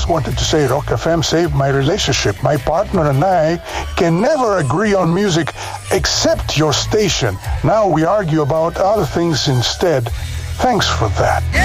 wanted to say Rock FM saved my relationship. My partner and I can never agree on music except your station. Now we argue about other things instead. Thanks for that.